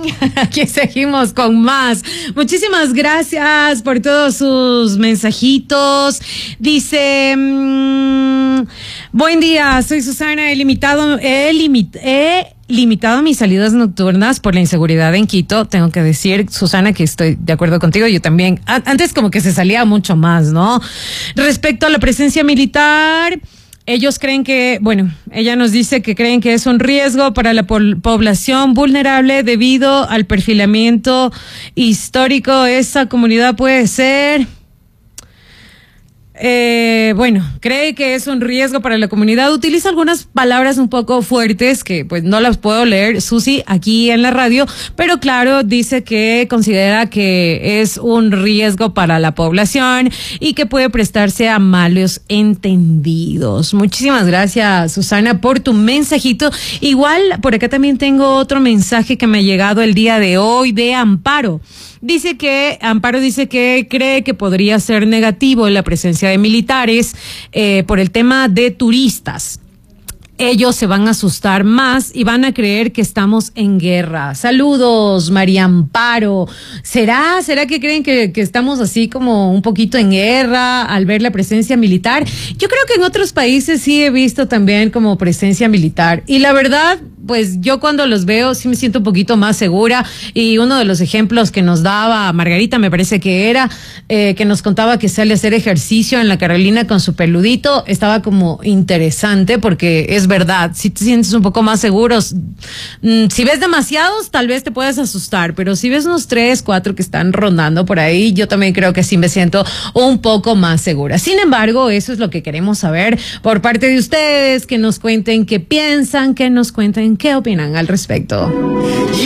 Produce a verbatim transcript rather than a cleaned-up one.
Aquí seguimos con más. Muchísimas gracias por todos sus mensajitos. Dice, mmm, buen día, soy Susana, he limitado, he, limit, he limitado mis salidas nocturnas por la inseguridad en Quito. Tengo que decir, Susana, que estoy de acuerdo contigo. Yo también, antes como que se salía mucho más, ¿no? Respecto a la presencia militar, ellos creen que, bueno, ella nos dice que creen que es un riesgo para la po- población vulnerable debido al perfilamiento histórico. Esa comunidad puede ser... Eh, bueno, cree que es un riesgo para la comunidad. Utiliza algunas palabras un poco fuertes que pues no las puedo leer, Susi, aquí en la radio, pero claro, dice que considera que es un riesgo para la población y que puede prestarse a malos entendidos. Muchísimas gracias, Susana, por tu mensajito. Igual, por acá también tengo otro mensaje que me ha llegado el día de hoy de Amparo. Dice que, Amparo dice que cree que podría ser negativo la presencia de militares eh, por el tema de turistas. Ellos se van a asustar más y van a creer que estamos en guerra. Saludos, María Amparo. ¿Será, será que creen que, que estamos así como un poquito en guerra al ver la presencia militar? Yo creo que en otros países sí he visto también como presencia militar. Y la verdad, pues yo cuando los veo sí me siento un poquito más segura. Y uno de los ejemplos que nos daba Margarita, me parece que era, eh, que nos contaba que sale a hacer ejercicio en la Carolina con su peludito, estaba como interesante porque es verdad, si te sientes un poco más seguros. Si ves demasiados, tal vez te puedes asustar, pero si ves unos tres, cuatro que están rondando por ahí, yo también creo que sí me siento un poco más segura. Sin embargo, eso es lo que queremos saber por parte de ustedes, que nos cuenten qué piensan, que nos cuenten qué opinan al respecto.